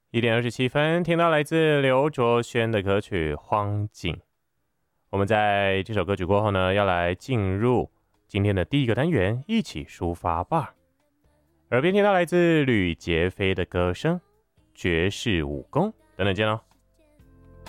1点27分，听到来自刘卓轩的歌曲《荒井》。我们在这首歌曲过后呢，要来进入今天的第一个单元，一起抒发吧。耳边听到来自吕杰飞的歌声、爵士武功等等见哦。